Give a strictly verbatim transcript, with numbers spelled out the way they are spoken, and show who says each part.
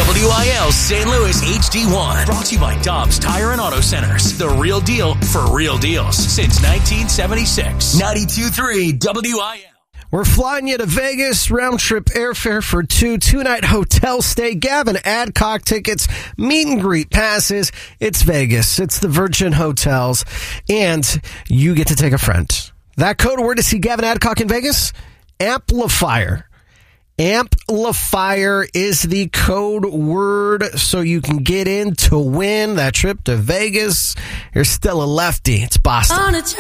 Speaker 1: W I L Saint Louis H D one. Brought to you by Dobbs Tire and Auto Centers. The real deal for real deals since nineteen seventy-six. ninety-two point three W I L.
Speaker 2: We're flying you to Vegas, round-trip airfare for two, two-night hotel stay, Gavin Adcock tickets, meet and greet passes. It's Vegas. It's the Virgin Hotels, and you get to take a friend. That code word to see Gavin Adcock in Vegas? Amplifier. Amplifier is the code word, so you can get in to win that trip to Vegas. You're still a lefty. It's Boston.